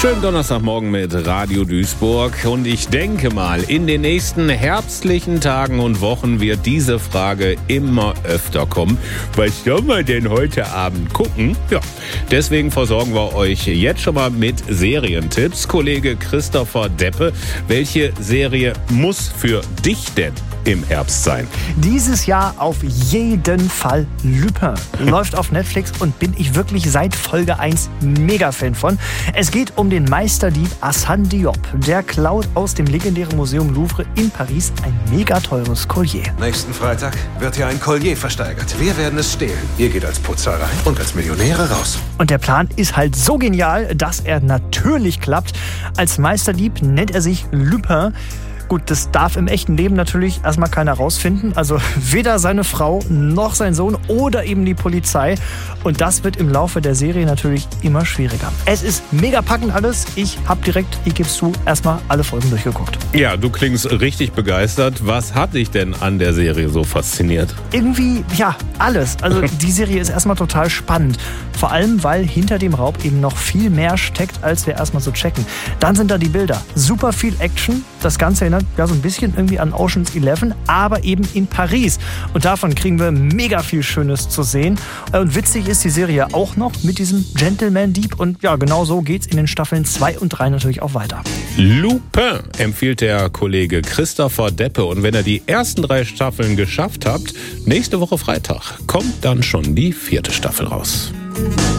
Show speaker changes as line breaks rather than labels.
Schönen Donnerstagmorgen mit Radio Duisburg und ich denke mal, in den nächsten herbstlichen Tagen und Wochen wird diese Frage immer öfter kommen. Was soll man denn heute Abend gucken? Ja, deswegen versorgen wir euch jetzt schon mal mit Serientipps. Kollege Christopher Deppe, welche Serie muss für dich denn im Herbst sein?
Dieses Jahr auf jeden Fall Lupin. Läuft auf Netflix und bin ich wirklich seit Folge 1 Mega-Fan von. Es geht um den Meisterdieb Arsène Diop. Der klaut aus dem legendären Museum Louvre in Paris ein mega teures Collier.
Nächsten Freitag wird hier ein Collier versteigert. Wir werden es stehlen. Ihr geht als Putzer rein und als Millionäre raus.
Und der Plan ist halt so genial, dass er natürlich klappt. Als Meisterdieb nennt er sich Lupin. Gut, das darf im echten Leben natürlich erstmal keiner rausfinden. Also weder seine Frau noch sein Sohn oder eben die Polizei. Und das wird im Laufe der Serie natürlich immer schwieriger. Es ist mega packend alles. Ich geb's zu, erstmal alle Folgen durchgeguckt.
Ja, du klingst richtig begeistert. Was hat dich denn an der Serie so fasziniert?
Irgendwie, ja, alles. Also die Serie ist erstmal total spannend. Vor allem, weil hinter dem Raub eben noch viel mehr steckt, als wir erstmal so checken. Dann sind da die Bilder. Super viel Action. Das Ganze erinnert ja so ein bisschen irgendwie an Ocean's 11, aber eben in Paris. Und davon kriegen wir mega viel Schönes zu sehen. Und witzig ist die Serie auch noch mit diesem Gentleman-Dieb. Und ja, genau so geht's in den Staffeln 2 und 3 natürlich auch weiter.
Lupin empfiehlt der Kollege Christopher Deppe. Und wenn ihr die ersten 3 Staffeln geschafft habt, nächste Woche Freitag kommt dann schon die 4. Staffel raus.